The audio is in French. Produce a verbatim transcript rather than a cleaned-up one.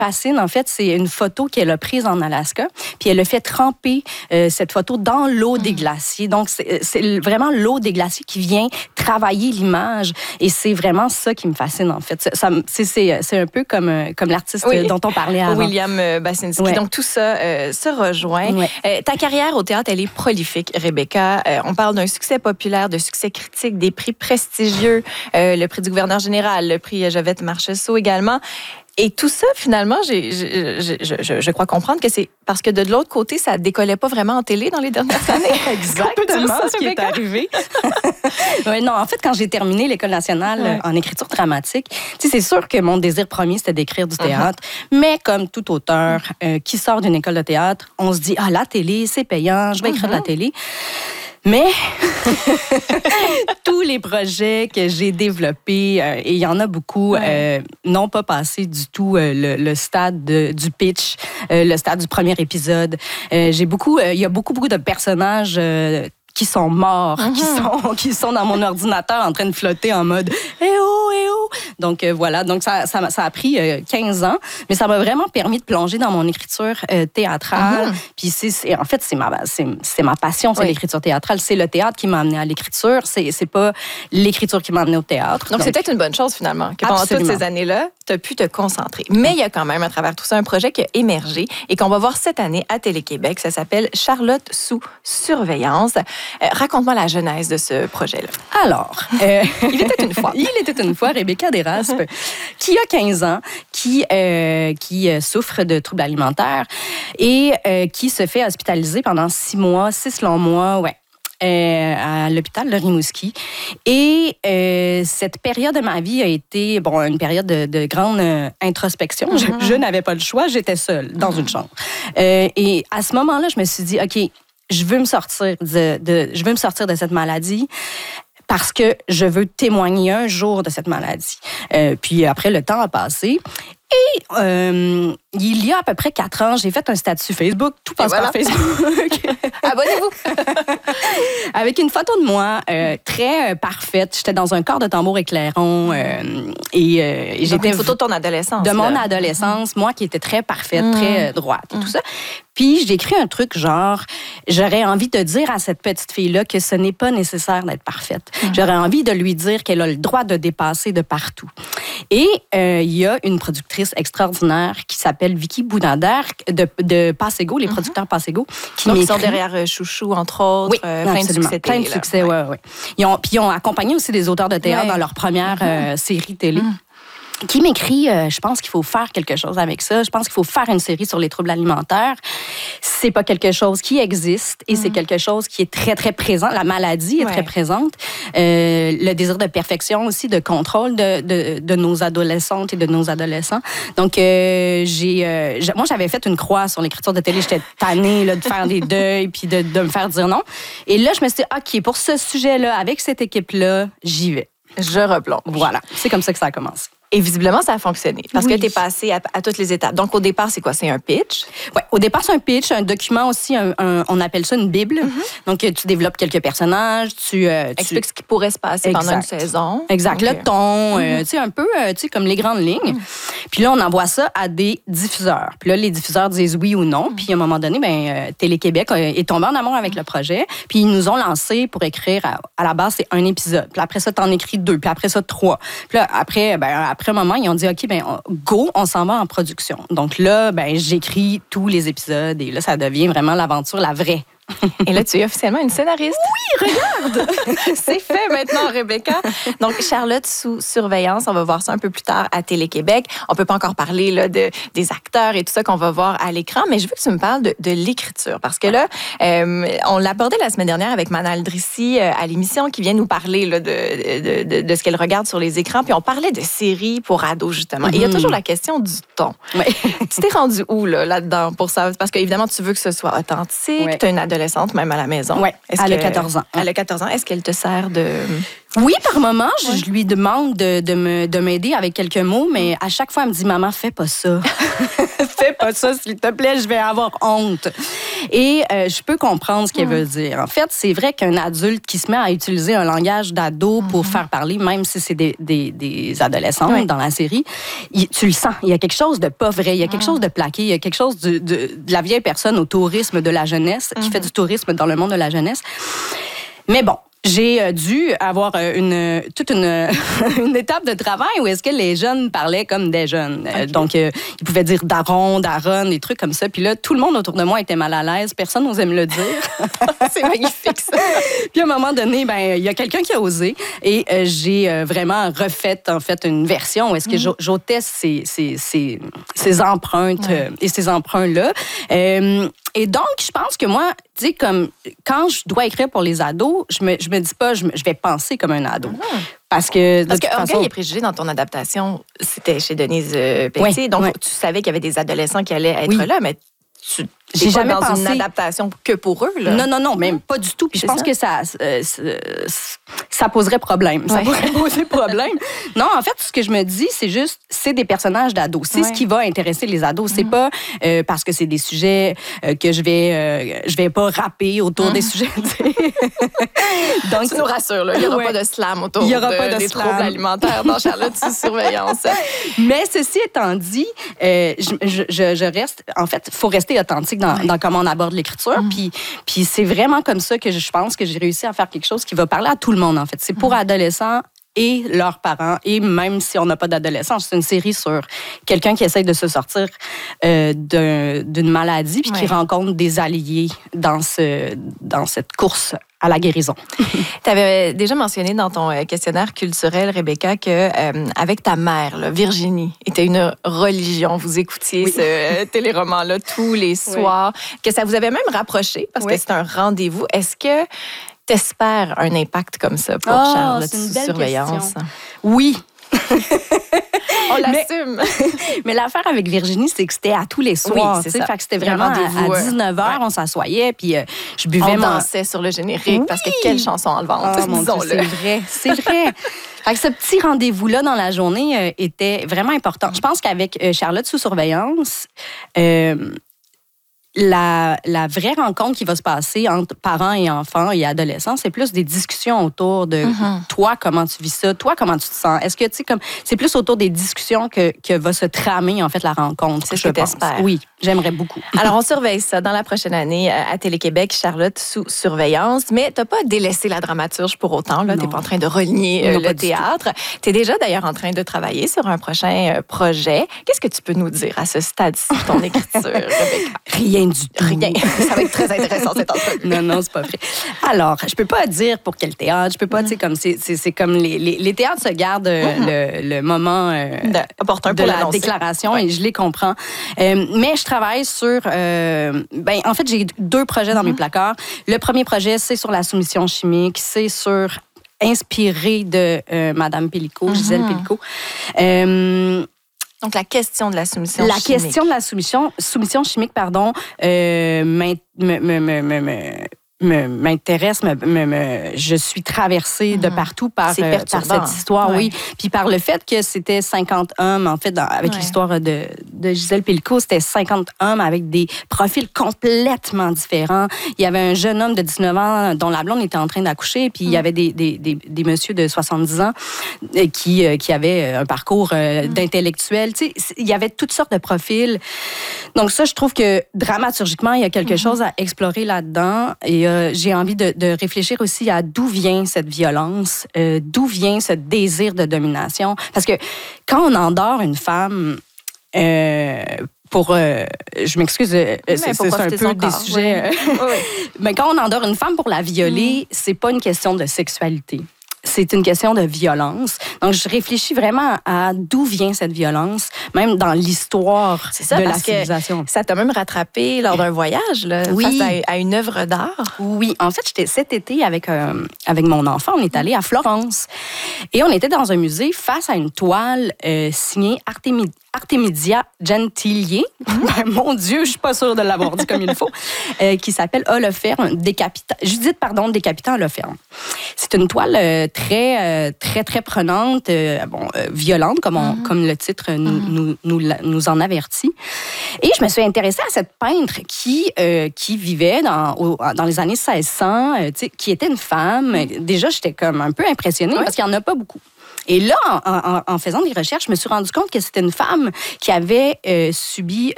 fascine, en fait, c'est une photo qu'elle a prise en Alaska, puis elle a fait tremper euh, cette photo dans l'eau des glaciers. Donc, c'est, c'est vraiment l'eau des glaciers qui vient travailler l'image, et c'est vraiment ça qui me fascine, en fait. Ça, c'est, c'est, c'est un peu comme, comme l'artiste oui. dont on parlait avant. William Basinski. Ouais. Donc, tout ça euh, se rejoint. Ouais. Euh, ta carrière au théâtre, elle est prolifique, Rebecca. Euh, on parle d'un succès populaire, de succès critique, des prix prestigieux, euh, le prix du gouverneur général, le prix Jovette Marcheseau également. Et tout ça, finalement, j'ai, je, je, je, je crois comprendre que c'est parce que de l'autre côté, ça décollait pas vraiment en télé dans les dernières années. Exactement ça, ce qui est arrivé. ouais, non, en fait, quand j'ai terminé l'École nationale ouais. en écriture dramatique, c'est sûr que mon désir premier, c'était d'écrire du théâtre. Uh-huh. Mais comme tout auteur euh, qui sort d'une école de théâtre, on se dit, ah, la télé, c'est payant, je vais écrire uh-huh. de la télé. Mais tous les projets que j'ai développés, euh, et il y en a beaucoup, ouais. euh, n'ont pas passé du tout euh, le, le stade de, du pitch, euh, le stade du premier épisode. Euh, j'ai beaucoup, il euh, y a beaucoup, beaucoup de personnages euh, qui sont morts, mm-hmm. qui sont qui sont dans mon ordinateur en train de flotter en mode « Eh oh, eh oh! » Donc euh, voilà, donc ça, ça, ça a pris euh, quinze ans, mais ça m'a vraiment permis de plonger dans mon écriture euh, théâtrale. Mm-hmm. Puis c'est, c'est, en fait, c'est ma, c'est, c'est ma passion, c'est oui. l'écriture théâtrale. C'est le théâtre qui m'a amené à l'écriture, c'est, c'est pas l'écriture qui m'a amené au théâtre. Donc, donc c'est peut-être une bonne chose finalement, que pendant absolument. toutes ces années-là, tu as pu te concentrer. Mais il y a quand même, à travers tout ça, un projet qui a émergé et qu'on va voir cette année à Télé-Québec. Ça s'appelle Charlotte sous surveillance. Euh, raconte-moi la genèse de ce projet-là. Alors, euh, il était une fois. il était une fois Rebecca Desraspes, qui a quinze ans, qui, euh, qui souffre de troubles alimentaires et euh, qui se fait hospitaliser pendant six mois, six longs mois, ouais. Euh, à l'hôpital de Rimouski. Et euh, cette période de ma vie a été bon, une période de, de grande euh, introspection. Mm-hmm. Je, je n'avais pas le choix, j'étais seule dans mm-hmm. une chambre. Euh, et à ce moment-là, je me suis dit, OK, je veux me sortir de, de, je veux me sortir de cette maladie parce que je veux témoigner un jour de cette maladie. Euh, puis après, le temps a passé. Et euh, il y a à peu près quatre ans, j'ai fait un statut Facebook. Tout passe voilà. par Facebook. Abonnez-vous! Avec une photo de moi euh, très euh, parfaite. J'étais dans un corps de tambour éclairant. Euh, et, euh, et j'étais une photo de ton adolescence. De là. mon adolescence. Mm-hmm. Moi qui étais très parfaite, mm-hmm. très euh, droite et mm-hmm. tout ça. Puis j'ai écrit un truc genre, j'aurais envie de dire à cette petite fille-là que ce n'est pas nécessaire d'être parfaite. Mm-hmm. J'aurais envie de lui dire qu'elle a le droit de dépasser de partout. Et euh, il y a une productrice extraordinaire qui s'appelle Vicky Boudadère de, de Passego, les producteurs Passego. Qui Donc, ils sont derrière euh, Chouchou, entre autres. Oui, euh, plein de succès. Plein de succès, oui. Ouais, ouais. Ils ont, puis ils ont accompagné aussi des auteurs de théâtre ouais. dans leur première mm-hmm. euh, série télé. Mm. Qui m'écrit, euh, je pense qu'il faut faire quelque chose avec ça. Je pense qu'il faut faire une série sur les troubles alimentaires. C'est pas quelque chose qui existe et mm. c'est quelque chose qui est très, très présent. La maladie est ouais. très présente. Euh, le désir de perfection aussi, de contrôle de, de, de nos adolescentes et de nos adolescents. Donc, euh, j'ai, euh, moi, j'avais fait une croix sur l'écriture de télé. J'étais tannée là, de faire des deuils puis de, de me faire dire non. Et là, je me suis dit, OK, pour ce sujet-là, avec cette équipe-là, j'y vais. Je replonge. Voilà. C'est comme ça que ça a commencé. Et visiblement, ça a fonctionné parce oui. que tu es passé à, à toutes les étapes. Donc, au départ, c'est quoi? C'est un pitch? Oui, au départ, c'est un pitch, un document aussi, un, un, on appelle ça une bible. Mm-hmm. Donc, tu développes quelques personnages, tu... Euh, tu... Expliques ce qui pourrait se passer exact. pendant une saison. Exact. Okay. Le ton, mm-hmm. euh, tu sais, un peu, euh, tu sais, comme les grandes lignes. Mm-hmm. Puis là, on envoie ça à des diffuseurs. Puis là, les diffuseurs disent oui ou non. Mm-hmm. Puis à un moment donné, ben, euh, Télé-Québec est tombé en amour avec le projet. Puis ils nous ont lancé pour écrire, à, à la base, c'est un épisode. Puis après ça, t'en écris deux. Puis après ça, trois. Puis là, après, ben, après un moment, ils ont dit, OK, ben go, on s'en va en production. Donc là, ben j'écris tous les épisodes et là, ça devient vraiment l'aventure, la vraie. Et là, tu es officiellement une scénariste. Oui, regarde! C'est fait maintenant, Rebecca. Donc, Charlotte sous surveillance, on va voir ça un peu plus tard à Télé-Québec. On peut pas encore parler là, de, des acteurs et tout ça qu'on va voir à l'écran, mais je veux que tu me parles de, de l'écriture. Parce que là, euh, on l'abordait la semaine dernière avec Manal Drissi euh, à l'émission qui vient nous parler là, de, de, de, de ce qu'elle regarde sur les écrans. Puis on parlait de séries pour ados, justement. Mm-hmm. Et il y a toujours la question du ton. Oui. Tu t'es rendu où là, là-dedans pour ça? Parce qu'évidemment, tu veux que ce soit authentique. Oui. Tu as une adolescente même à la maison. Oui, elle a quatorze ans. Elle a quatorze ans. Est-ce qu'elle te sert de... Oui, par moment, je, je lui demande de, de, me, de m'aider avec quelques mots, mais à chaque fois, elle me dit « Maman, fais pas ça. Fais pas ça, s'il te plaît, je vais avoir honte. » Et euh, je peux comprendre ce qu'elle mm. veut dire. En fait, c'est vrai qu'un adulte qui se met à utiliser un langage d'ado pour mm-hmm. faire parler, même si c'est des, des, des adolescents oui. dans la série, il, tu le sens. Il y a quelque chose de pas vrai. Il y a quelque mm. chose de plaqué. Il y a quelque chose de, de, de la vieille personne au tourisme de la jeunesse, mm-hmm. qui fait du tourisme dans le monde de la jeunesse. Mais bon, j'ai dû avoir une, toute une, une étape de travail où est-ce que les jeunes parlaient comme des jeunes. Okay. Donc, euh, ils pouvaient dire daron, daronne, des trucs comme ça. Puis là, tout le monde autour de moi était mal à l'aise. Personne n'osait me le dire. C'est magnifique, ça. Puis à un moment donné, ben il y a quelqu'un qui a osé. Et euh, j'ai euh, vraiment refait, en fait, une version où est-ce que mm. j'ôtais ces, ces, ces, ces empreintes ouais. euh, et ces emprunts-là. Euh, et donc, je pense que moi, tu sais, comme quand je dois écrire pour les ados, je me, je me dis pas, je, me, je vais penser comme un ado. Mm-hmm. Parce que, Parce que façon... Orgueil et préjugés, dans ton adaptation, c'était chez Denise euh, Pelletier. Oui, donc, oui. tu savais qu'il y avait des adolescents qui allaient être oui. là, mais tu... J'ai pas jamais dans pensé... une adaptation que pour eux, là. Non, non, non, même pas du tout. Puis je pense ça? que ça, euh, ça poserait problème. Ça ouais. pourrait poser problème. Non, en fait, ce que je me dis, c'est juste, c'est des personnages d'ados. C'est ouais. ce qui va intéresser les ados. C'est mm-hmm. pas euh, parce que c'est des sujets euh, que je vais, euh, je vais pas rapper autour mm-hmm. des sujets. Donc, tu nous rassures, là. Il n'y aura ouais. pas de slam autour Il y aura de, pas de des slam. troubles alimentaires dans Charlotte sous surveillance. Mais ceci étant dit, euh, je, je, je reste, en fait, il faut rester authentique dans, ouais. dans comment on aborde l'écriture. Mm. Puis, puis c'est vraiment comme ça que je pense que j'ai réussi à faire quelque chose qui va parler à tout le monde, en fait. C'est pour mm. adolescents et leurs parents, et même si on n'a pas d'adolescents, c'est une série sur quelqu'un qui essaye de se sortir euh, d'un, d'une maladie puis ouais. qui rencontre des alliés dans, ce, dans cette course à la guérison. Tu avais déjà mentionné dans ton questionnaire culturel, Rebecca, que euh, avec ta mère, là, Virginie, était une religion. Vous écoutiez oui. ce téléroman-là tous les soirs, oui. que ça vous avait même rapproché parce oui. que c'est un rendez-vous. Est-ce que t'espères un impact comme ça pour oh, Charlotte sous surveillance? Question. Oui. On l'assume. Mais, mais l'affaire avec Virginie, c'est que c'était à tous les soirs. Oui, c'est ça. Fait que c'était vraiment à, à dix-neuf heures, ouais. on s'assoyait, puis euh, je buvais... On dansait mon... sur le générique, oui. parce que quelle chanson en vente, oh, disons-le. C'est vrai, c'est vrai. Fait que ce petit rendez-vous-là dans la journée euh, était vraiment important. Je pense qu'avec euh, Charlotte sous surveillance... Euh, La, la vraie rencontre qui va se passer entre parents et enfants et adolescents, c'est plus des discussions autour de mm-hmm. toi, comment tu vis ça, toi, comment tu te sens. Est-ce que, tu sais, comme, c'est plus autour des discussions que, que va se tramer, en fait, la rencontre. C'est ce que t'espères. Oui, j'aimerais beaucoup. Alors, on surveille ça dans la prochaine année à Télé-Québec, Charlotte sous surveillance. Mais t'as pas délaissé la dramaturge pour autant, là. Non. T'es pas en train de renier euh, non, le théâtre. T'es déjà, d'ailleurs, en train de travailler sur un prochain euh, projet. Qu'est-ce que tu peux nous dire à ce stade-ci de ton écriture, Rebecca? Rien du tout. Rien. Ça va être très intéressant, cette entrevue. Non, non, c'est pas vrai. Alors, je peux pas dire pour quel théâtre. Je peux pas, mm. tu sais, comme c'est, c'est, c'est comme les, les, les théâtres se gardent mm-hmm. le, le moment euh, de, opportun de pour la l'annoncer. déclaration ouais. et je les comprends. Euh, mais je travaille sur... Euh, ben, en fait, j'ai deux projets dans mm-hmm. mes placards. Le premier projet, c'est sur la soumission chimique. C'est sur... inspiré de euh, Madame Pélicaud, mm-hmm. Gisèle Pélicaud. Euh, Donc, la question de la soumission la chimique. La question de la soumission, soumission chimique, pardon, euh, me, me, me, me, me, me, m'intéresse. Me, me, me, je suis traversée mmh. de partout par, euh, par cette histoire, ouais. oui. Puis par le fait que c'était cinquante hommes, en fait, dans, avec ouais. l'histoire de, de Gisèle Pélicaud, c'était cinquante hommes avec des profils complètement différents. Il y avait un jeune homme de dix-neuf ans dont la blonde était en train d'accoucher, puis mmh. il y avait des, des, des, des messieurs de soixante-dix ans qui, qui avaient un parcours euh, mmh. d'intellectuels. Tu sais, il y avait toutes sortes de profils. Donc ça, je trouve que dramaturgiquement, il y a quelque mmh. chose à explorer là-dedans. Et euh, j'ai envie de, de réfléchir aussi à d'où vient cette violence, euh, d'où vient ce désir de domination. Parce que quand on endort une femme... Euh, pour, euh, je m'excuse, euh, c'est, c'est un peu des corps, sujets. Oui. Euh, oui. Mais quand on endort une femme pour la violer, mmh. c'est pas une question de sexualité. C'est une question de violence. Donc, je réfléchis vraiment à d'où vient cette violence, même dans l'histoire c'est ça, de parce la civilisation. Que ça t'a même rattrapé lors d'un voyage, là, oui. face à, à une œuvre d'art. Oui. En fait, j'étais cet été avec, euh, avec mon enfant. On est allé à Florence. Et on était dans un musée face à une toile euh, signée Artemisia. Artemisia Gentili, mmh. mon Dieu, je suis pas sûre de l'avoir dit comme il faut, euh, qui s'appelle Holoferne, décapita... Judith, pardon, décapitant Holoferne. C'est une toile euh, très, euh, très, très prenante, euh, bon, euh, violente, comme, on, mmh. comme le titre nous, mmh. nous, nous, nous en avertit. Et je me suis intéressée à cette peintre qui, euh, qui vivait dans, au, dans les années seize cents, euh, qui était une femme. Déjà, j'étais comme un peu impressionnée ouais. parce qu'il n'y en a pas beaucoup. Et là, en, en, en faisant des recherches, je me suis rendu compte que c'était une femme qui avait euh, subi